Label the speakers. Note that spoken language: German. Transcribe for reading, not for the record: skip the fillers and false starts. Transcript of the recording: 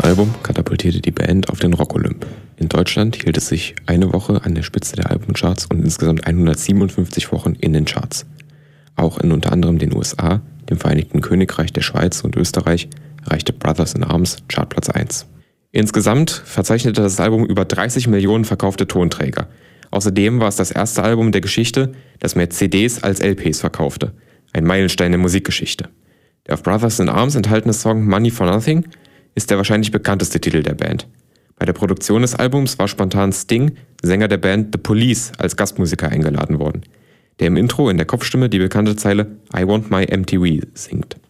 Speaker 1: Album katapultierte die Band auf den Rock-Olymp. In Deutschland hielt es sich eine Woche an der Spitze der Albumcharts und insgesamt 157 Wochen in den Charts. Auch in unter anderem den USA, dem Vereinigten Königreich, der Schweiz und Österreich erreichte Brothers in Arms Chartplatz 1. Insgesamt verzeichnete das Album über 30 Millionen verkaufte Tonträger. Außerdem war es das erste Album der Geschichte, das mehr CDs als LPs verkaufte. Ein Meilenstein der Musikgeschichte. Der auf Brothers in Arms enthaltene Song Money for Nothing ist der wahrscheinlich bekannteste Titel der Band. Bei der Produktion des Albums war spontan Sting, Sänger der Band The Police, als Gastmusiker eingeladen worden, der im Intro in der Kopfstimme die bekannte Zeile I Want My MTV singt.